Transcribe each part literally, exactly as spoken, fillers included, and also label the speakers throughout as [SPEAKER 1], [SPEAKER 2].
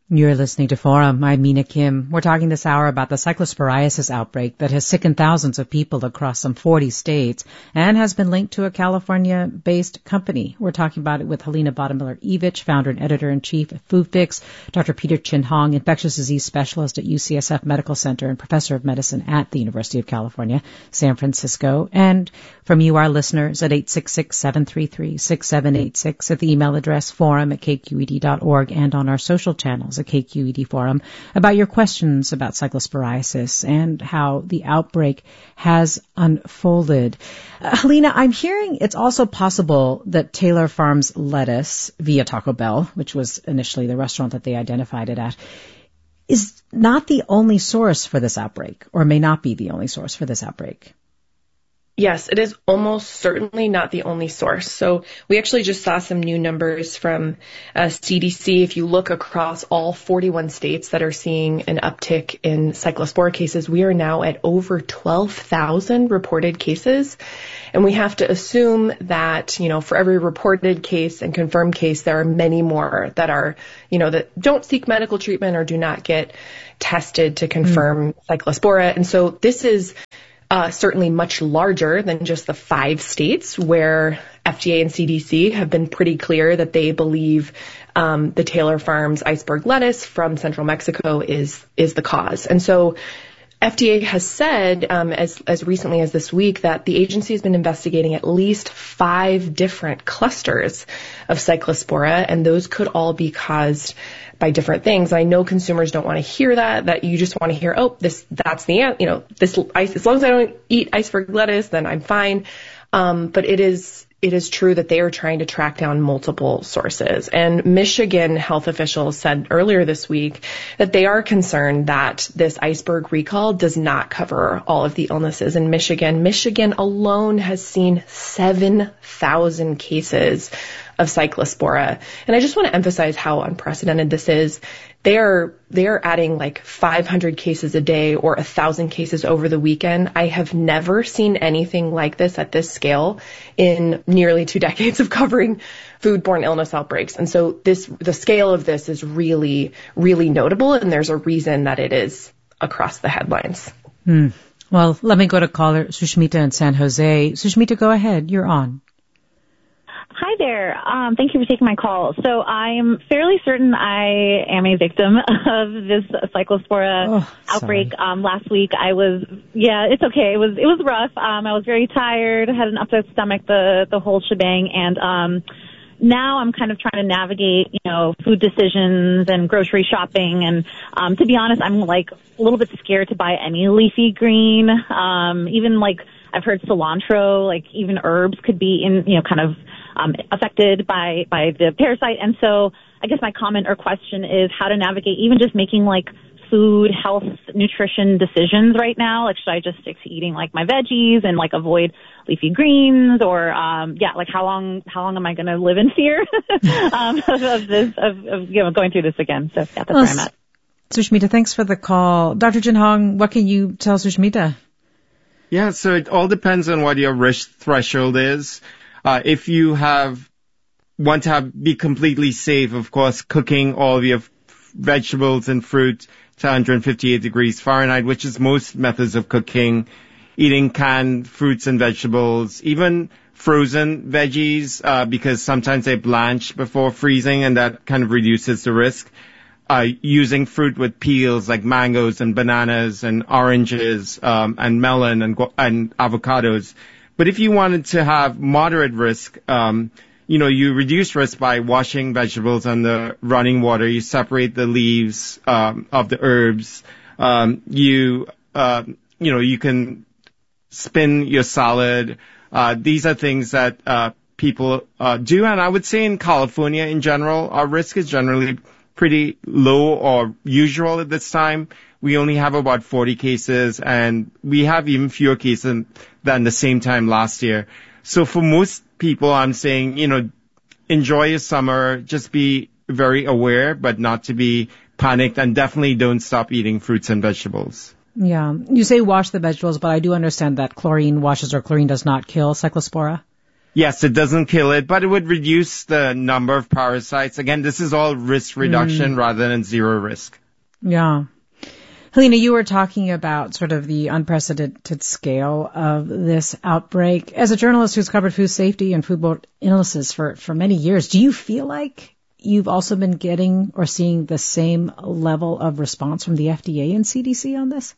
[SPEAKER 1] You're listening to Forum. I'm Mina Kim. We're talking this hour about the cyclosporiasis outbreak that has sickened thousands of people across some forty states and has been linked to a California-based company. We're talking about it with Helena Bottomiller-Evich, founder and editor-in-chief at FoodFix, Doctor Peter Chin Hong, infectious disease specialist at U C S F Medical Center and professor of medicine at the University of California, San Francisco, and from you, our listeners, at eight six six, seven three three, six seven eight six, at the email address forum at k q e d dot org, and on our social channels at K Q E D Forum, about your questions about cyclosporiasis and how the outbreak has unfolded. Uh, Helena, I'm hearing it's also possible that Taylor Farms lettuce, via Taco Bell, which was initially the restaurant that they identified it at, is not the only source for this outbreak, or may not be the only source for this outbreak.
[SPEAKER 2] Yes, it is almost certainly not the only source. So we actually just saw some new numbers from uh, C D C. If you look across all forty-one states that are seeing an uptick in cyclospora cases, we are now at over twelve thousand reported cases. And we have to assume that, you know, for every reported case and confirmed case, there are many more that are, you know, that don't seek medical treatment or do not get tested to confirm mm. cyclospora. And so this is Uh, certainly much larger than just the five states where F D A and C D C have been pretty clear that they believe um, the Taylor Farms iceberg lettuce from central Mexico is is the cause. And so F D A has said um, as as recently as this week that the agency has been investigating at least five different clusters of cyclospora, and those could all be caused by different things. I know consumers don't want to hear that, that you just want to hear, oh, this, that's the, you know, this ice, as long as I don't eat iceberg lettuce, then I'm fine. Um, but it is, it is true that they are trying to track down multiple sources. And Michigan health officials said earlier this week that they are concerned that this iceberg recall does not cover all of the illnesses in Michigan. Michigan alone has seen seven thousand cases of cyclospora. And I just want to emphasize how unprecedented this is. They are, they are adding like five hundred cases a day or one thousand cases over the weekend. I have never seen anything like this at this scale in nearly two decades of covering foodborne illness outbreaks. And so this, the scale of this is really, really notable. And there's a reason that it is across the headlines.
[SPEAKER 1] Hmm. Well, let me go to caller Sushmita in San Jose. Sushmita, go ahead. You're on.
[SPEAKER 3] Hi there. Um, thank you for taking my call. So I'm fairly certain I am a victim of this cyclospora
[SPEAKER 1] oh,
[SPEAKER 3] outbreak. Um, last week I was, yeah, it's okay. It was, it was rough. Um, I was very tired, had an upset stomach, the, the whole shebang. And, um, now I'm kind of trying to navigate, you know, food decisions and grocery shopping. And, um, to be honest, I'm like a little bit scared to buy any leafy green. Um, even like I've heard cilantro, like even herbs could be in, you know, kind of, Um, affected by, by the parasite. And so I guess my comment or question is how to navigate even just making like food, health, nutrition decisions right now. Like, should I just stick to eating like my veggies and like avoid leafy greens or, um, yeah, like how long, how long am I going to live in fear, um, of, of this, of, of, you know, going through this again? So yeah, that's
[SPEAKER 1] well,
[SPEAKER 3] where I'm at.
[SPEAKER 1] Sushmita, thanks for the call. Doctor Chin Hong, what can you tell Sushmita?
[SPEAKER 4] Yeah, so it all depends on what your risk threshold is. Uh, if you have, want to have, be completely safe, of course, cooking all of your f- vegetables and fruit to one hundred fifty-eight degrees Fahrenheit, which is most methods of cooking, eating canned fruits and vegetables, even frozen veggies, uh, because sometimes they blanch before freezing and that kind of reduces the risk. Uh, using fruit with peels like mangoes and bananas and oranges, um, and melon and, and avocados. But if you wanted to have moderate risk, um, you know, you reduce risk by washing vegetables under running water. You separate the leaves um, of the herbs. Um, you, uh, you know, you can spin your salad. Uh, these are things that uh, people uh, do. And I would say in California in general, our risk is generally pretty low or usual at this time. We only have about forty cases, and we have even fewer cases than the same time last year. So for most people, I'm saying, you know, enjoy your summer, just be very aware, but not to be panicked, and definitely don't stop eating fruits and vegetables.
[SPEAKER 1] Yeah. You say wash the vegetables, but I do understand that chlorine washes or chlorine does not kill cyclospora.
[SPEAKER 4] Yes, it doesn't kill it, but it would reduce the number of parasites. Again, this is all risk reduction mm. rather than zero risk.
[SPEAKER 1] Yeah. Helena, you were talking about sort of the unprecedented scale of this outbreak. As a journalist who's covered food safety and foodborne illnesses for, for many years, do you feel like you've also been getting or seeing the same level of response from the F D A and C D C on this?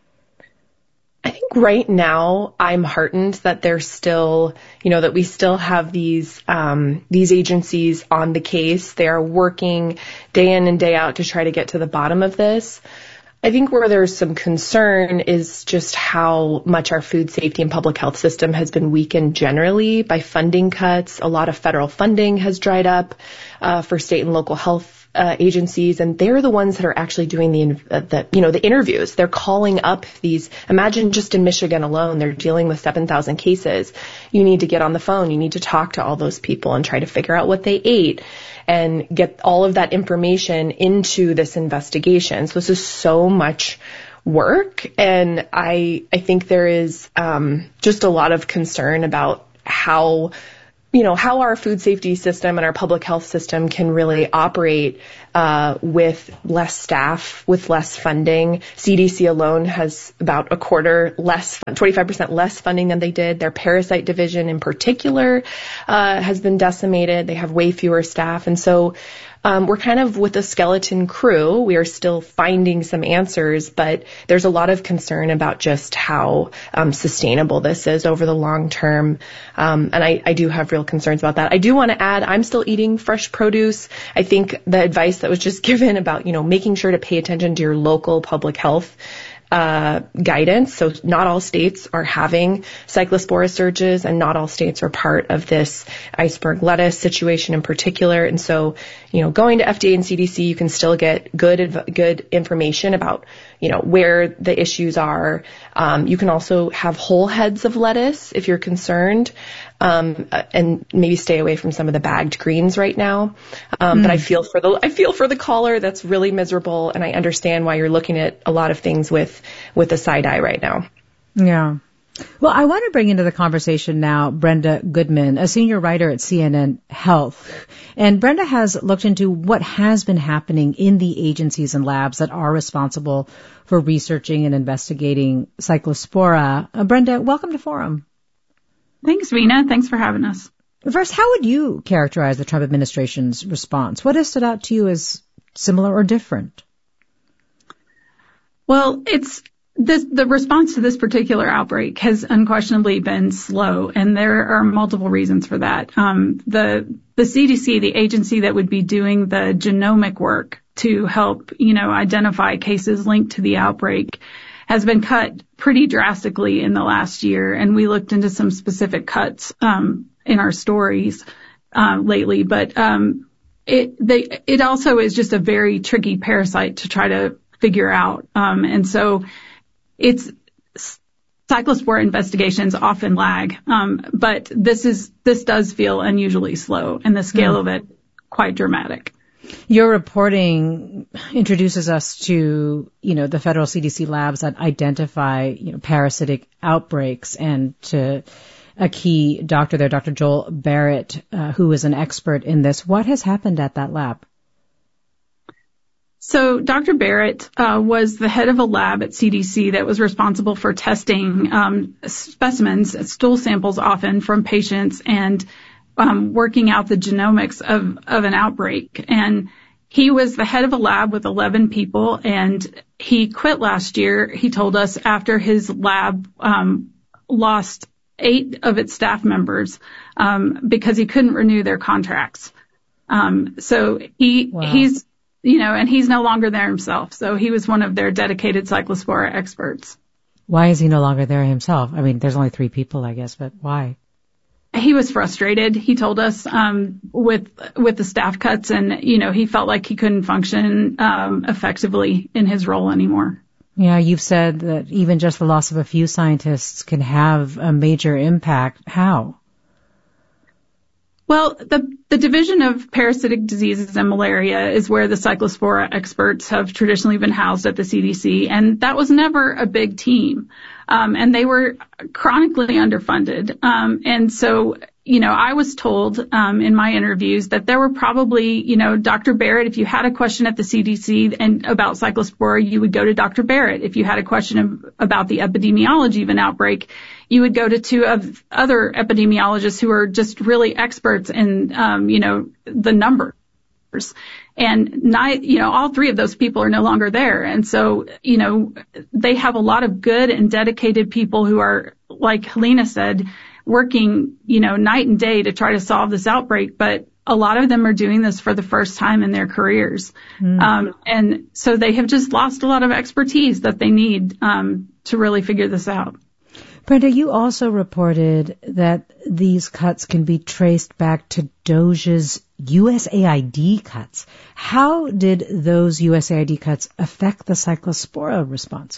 [SPEAKER 2] I think right now I'm heartened that there's still, you know, that we still have these, um, these agencies on the case. They are working day in and day out to try to get to the bottom of this. I think where there's some concern is just how much our food safety and public health system has been weakened generally by funding cuts. A lot of federal funding has dried up, uh, for state and local health Uh, agencies, and they're the ones that are actually doing the, uh, the, you know, the interviews. They're calling up these, imagine just in Michigan alone, they're dealing with seven thousand cases. You need to get on the phone. You need to talk to all those people and try to figure out what they ate and get all of that information into this investigation. So this is so much work. And I, I think there is, um, just a lot of concern about how you know, how our food safety system and our public health system can really operate uh with less staff, with less funding. C D C alone has about a quarter less, twenty-five percent less funding than they did. Their parasite division in particular uh has been decimated. They have way fewer staff. And so Um, we're kind of with a skeleton crew. We are still finding some answers, but there's a lot of concern about just how um, sustainable this is over the long term. Um, and I, I do have real concerns about that. I do want to add, I'm still eating fresh produce. I think the advice that was just given about, you know, making sure to pay attention to your local public health Uh, guidance. So not all states are having cyclospora surges, and not all states are part of this iceberg lettuce situation in particular. And so, you know, going to F D A and C D C, you can still get good, good information about, you know, where the issues are. Um, you can also have whole heads of lettuce if you're concerned. Um, and maybe stay away from some of the bagged greens right now. Um, mm. But I feel for the, I feel for the caller that's really miserable. And I understand why you're looking at a lot of things with, with a side eye right now.
[SPEAKER 1] Yeah. Well, I want to bring into the conversation now Brenda Goodman, a senior writer at C N N Health. And Brenda has looked into what has been happening in the agencies and labs that are responsible for researching and investigating cyclospora. Uh, Brenda, welcome to Forum.
[SPEAKER 5] Thanks, Vina. Thanks for having us.
[SPEAKER 1] First, how would you characterize the Trump administration's response? What has stood out to you as similar or different?
[SPEAKER 5] Well, it's this, the response to this particular outbreak has unquestionably been slow, and there are multiple reasons for that. Um, the, the C D C, the agency that would be doing the genomic work to help, you know, identify cases linked to the outbreak, has been cut pretty drastically in the last year. And we looked into some specific cuts, um, in our stories, uh, lately. But, um, it, they, it also is just a very tricky parasite to try to figure out. Um, and so it's, cyclospora investigations often lag. Um, but this is, this does feel unusually slow, and the scale mm. of it quite dramatic.
[SPEAKER 1] Your reporting introduces us to, you know, the federal C D C labs that identify, you know, parasitic outbreaks, and to a key doctor there, Doctor Joel Barrett, uh, who is an expert in this. What has happened at that lab?
[SPEAKER 5] So Doctor Barrett uh, was the head of a lab at C D C that was responsible for testing um, specimens, stool samples often from patients, and Um, working out the genomics of, of an outbreak. And he was the head of a lab with eleven people, and he quit last year, he told us, after his lab um, lost eight of its staff members um, because he couldn't renew their contracts. Um, so he wow. he's, you know, and he's no longer there himself. So he was one of their dedicated cyclospora experts.
[SPEAKER 1] Why is he no longer there himself? I mean, there's only three people, I guess, but why?
[SPEAKER 5] He was frustrated, he told us, um, with, with the staff cuts, and, you know, he felt like he couldn't function, um, effectively in his role anymore.
[SPEAKER 1] Yeah, you've said that even just the loss of a few scientists can have a major impact. How?
[SPEAKER 5] Well, the, the Division of Parasitic Diseases and Malaria is where the cyclospora experts have traditionally been housed at the C D C, and that was never a big team. Um, and they were chronically underfunded. Um, and so you know, I was told um, in my interviews that there were probably, you know, Doctor Barrett, if you had a question at the C D C and about cyclospora, you would go to Doctor Barrett. If you had a question of, about the epidemiology of an outbreak, you would go to two of other epidemiologists who are just really experts in, um, you know, the numbers. And not, you know, all three of those people are no longer there. And so, you know, they have a lot of good and dedicated people who are, like Helena said, working, you know, night and day to try to solve this outbreak. But a lot of them are doing this for the first time in their careers. Mm. Um, and so they have just lost a lot of expertise that they need um, to really figure this out.
[SPEAKER 1] Brenda, you also reported that these cuts can be traced back to DOJ's U S A I D cuts. How did those U S A I D cuts affect the cyclospora response?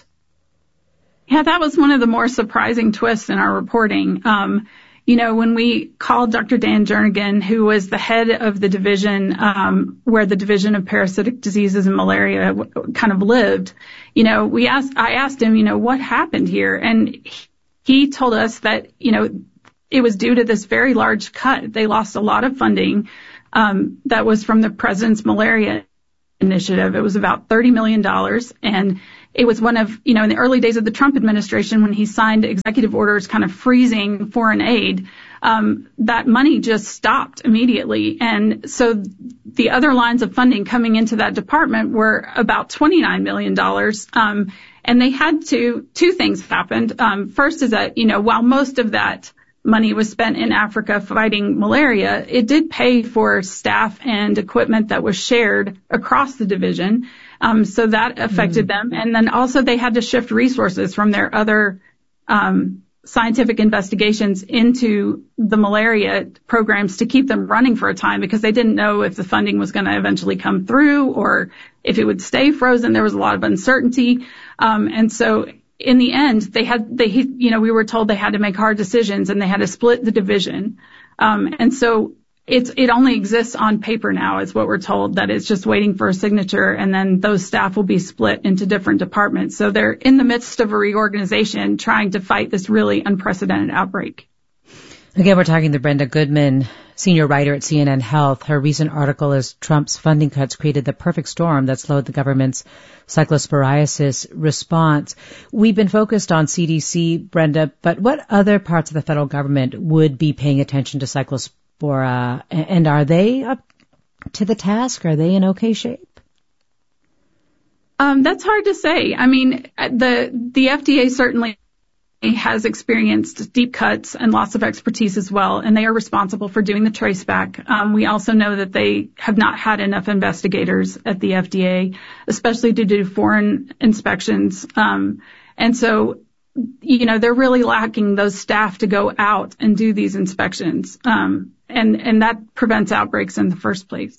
[SPEAKER 5] Yeah, that was one of the more surprising twists in our reporting. Um, you know, when we called Doctor Dan Jernigan, who was the head of the division um, where the Division of Parasitic Diseases and Malaria w- kind of lived, you know, we asked, I asked him, you know, what happened here? And he told us that, you know, it was due to this very large cut. They lost a lot of funding um, that was from the President's Malaria Initiative. It was about thirty million dollars. And it was one of, you know, in the early days of the Trump administration, when he signed executive orders kind of freezing foreign aid, um, that money just stopped immediately. And so the other lines of funding coming into that department were about twenty-nine million dollars. Um, and they had to, two things happened. Um, first is that, you know, while most of that money was spent in Africa fighting malaria, it did pay for staff and equipment that was shared across the division. Um, so that affected mm-hmm. them. And then also they had to shift resources from their other um, scientific investigations into the malaria programs to keep them running for a time, because they didn't know if the funding was going to eventually come through or if it would stay frozen. There was a lot of uncertainty. Um, and so in the end, they had, they, you know, we were told they had to make hard decisions and they had to split the division. Um, and so it's, it only exists on paper now, is what we're told, that it's just waiting for a signature, and then those staff will be split into different departments. So they're in the midst of a reorganization trying to fight this really unprecedented outbreak.
[SPEAKER 1] Again, we're talking to Brenda Goodman, senior writer at C N N Health. Her recent article is Trump's funding cuts created the perfect storm that slowed the government's cyclosporiasis response. We've been focused on C D C, Brenda, but what other parts of the federal government would be paying attention to cyclosporiasis? Uh, and are they up to the task? Are they in okay shape?
[SPEAKER 5] Um, that's hard to say. I mean, the the F D A certainly has experienced deep cuts and lots of expertise as well, and they are responsible for doing the traceback. Um, we also know that they have not had enough investigators at the F D A, especially to do foreign inspections. Um, and so, you know, they're really lacking those staff to go out and do these inspections. Um, and, and that prevents outbreaks in the first place.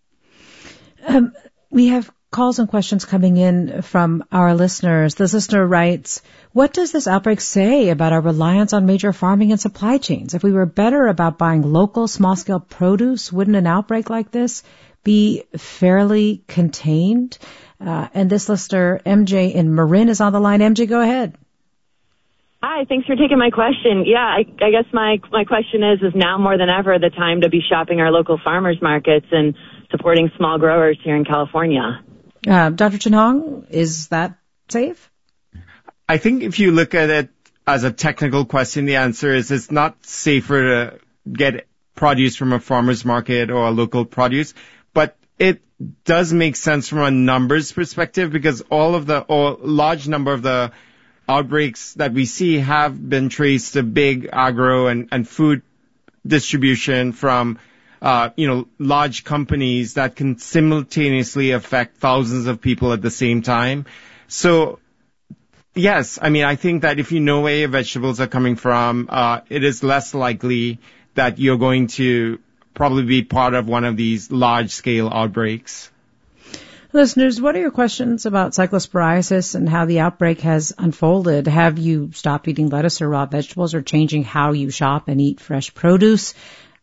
[SPEAKER 1] Um, we have calls and questions coming in from our listeners. This listener writes, what does this outbreak say about our reliance on major farming and supply chains? If we were better about buying local small-scale produce, wouldn't an outbreak like this be fairly contained? Uh, and this listener, M J in Marin, is on the line. M J, go ahead.
[SPEAKER 6] Hi, thanks for taking my question. Yeah, I, I guess my my question is, is now more than ever the time to be shopping our local farmers markets and supporting small growers here in California?
[SPEAKER 1] Uh, Doctor Chen Hong, is that safe?
[SPEAKER 4] I think if you look at it as a technical question, the answer is it's not safer to get produce from a farmer's market or a local produce, but it does make sense from a numbers perspective, because all of the, or large number of the outbreaks that we see have been traced to big agro and, and food distribution from, uh, you know, large companies that can simultaneously affect thousands of people at the same time. So, yes, I mean, I think that if you know where your vegetables are coming from, uh, it is less likely that you're going to probably be part of one of these large-scale outbreaks.
[SPEAKER 1] Listeners, what are your questions about cyclosporiasis and how the outbreak has unfolded? Have you stopped eating lettuce or raw vegetables, or changing how you shop and eat fresh produce?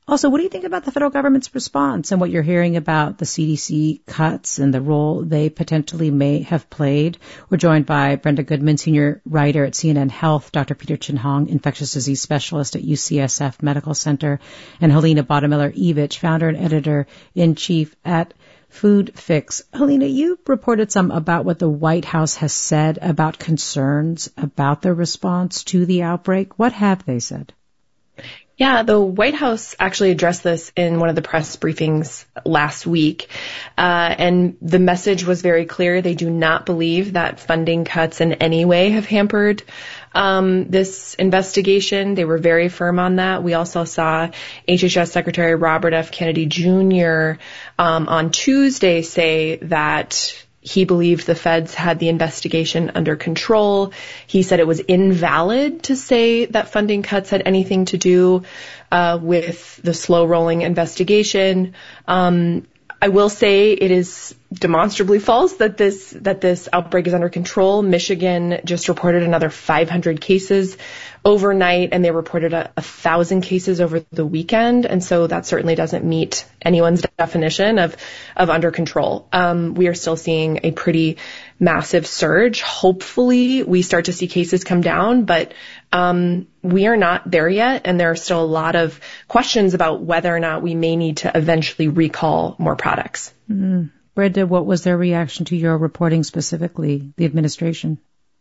[SPEAKER 1] Also, what do you think about the federal government's response and what you're hearing about the C D C cuts and the role they potentially may have played? We're joined by Brenda Goodman, senior writer at C N N Health, Doctor Peter Chin-Hong, infectious disease specialist at U C S F Medical Center, and Helena Bottemiller-Evich, founder and editor-in-chief at Food Fix. Helena, you reported some about what the White House has said about concerns about the response to the outbreak. What have they said?
[SPEAKER 2] Yeah, the White House actually addressed this in one of the press briefings last week, uh, and the message was very clear. They do not believe that funding cuts in any way have hampered um, this investigation. They were very firm on that. We also saw H H S Secretary Robert F. Kennedy Junior Um, on Tuesday say that he believed the feds had the investigation under control. He said it was invalid to say that funding cuts had anything to do uh, with the slow-rolling investigation. Um, I will say it is demonstrably false that this that this outbreak is under control. Michigan just reported another five hundred cases overnight, and they reported a, a thousand cases over the weekend, and so that certainly doesn't meet anyone's definition of of under control. Um, we are still seeing a pretty massive surge. Hopefully, we start to see cases come down, but um, we are not there yet, and there are still a lot of questions about whether or not we may need to eventually recall more products.
[SPEAKER 1] Mm-hmm. Brenda, what was their reaction to your reporting specifically, the administration?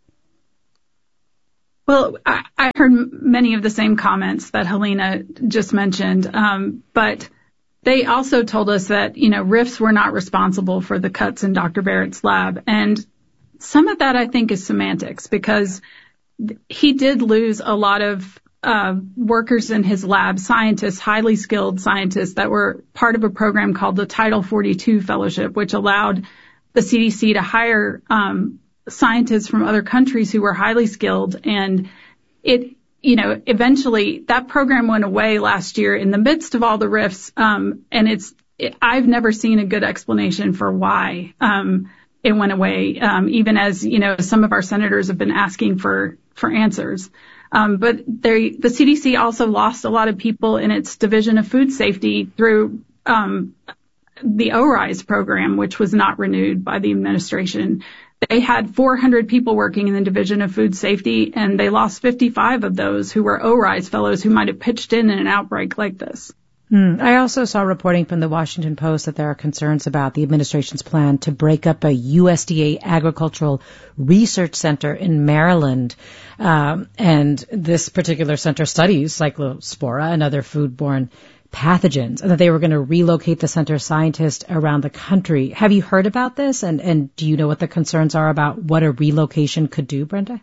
[SPEAKER 5] Well, I, I heard many of the same comments that Helena just mentioned, um, but they also told us that, you know, R I Fs were not responsible for the cuts in Doctor Barrett's lab. And some of that, I think, is semantics, because he did lose a lot of uh, workers in his lab, scientists, highly skilled scientists that were part of a program called the Title forty-two Fellowship, which allowed the C D C to hire um scientists from other countries who were highly skilled. And it, you know, eventually that program went away last year in the midst of all the R I Fs. Um, and it's, it, I've never seen a good explanation for why, um, it went away. Um, even as, you know, some of our senators have been asking for, for answers. Um, but they, the C D C also lost a lot of people in its Division of Food Safety through, um, the O R I S E program, which was not renewed by the administration. They had four hundred people working in the Division of Food Safety, and they lost fifty-five of those who were O R I S E fellows who might have pitched in in an outbreak like this.
[SPEAKER 1] Hmm. I also saw reporting from the Washington Post that there are concerns about the administration's plan to break up a U S D A agricultural research center in Maryland. Um, and this particular center studies cyclospora and other foodborne pathogens, and that they were going to relocate the center scientists around the country. Have you heard about this? And, and do you know what the concerns are about what a relocation could do, Brenda?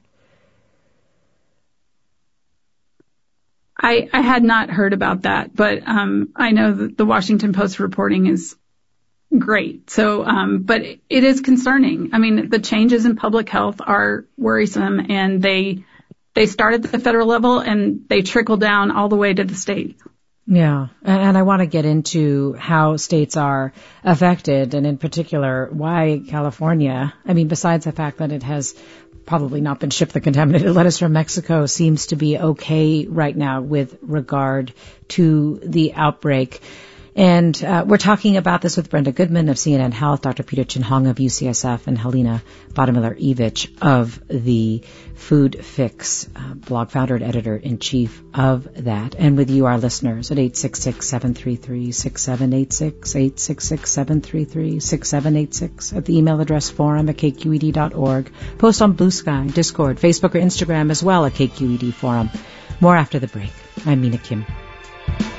[SPEAKER 5] I, I had not heard about that, but um, I know that the Washington Post reporting is great. So, um, but it is concerning. I mean, the changes in public health are worrisome, and they they start at the federal level and they trickle down all the way to the state.
[SPEAKER 1] Yeah, and I want to get into how states are affected, and in particular, why California, I mean, besides the fact that it has probably not been shipped the contaminated lettuce from Mexico, seems to be okay right now with regard to the outbreak. And uh, we're talking about this with Brenda Goodman of C N N Health, Doctor Peter Chin-Hong of U C S F, and Helena Bottemiller-Evich of the Food Fix uh, blog, founder and editor-in-chief of that. And with you, our listeners, at eight six six, seven three three, six seven eight six, eight six six, seven three three, six seven eight six, at the email address forum at k q e d dot org. Post on Blue Sky, Discord, Facebook, or Instagram as well at K Q E D Forum. More after the break. I'm Mina Kim.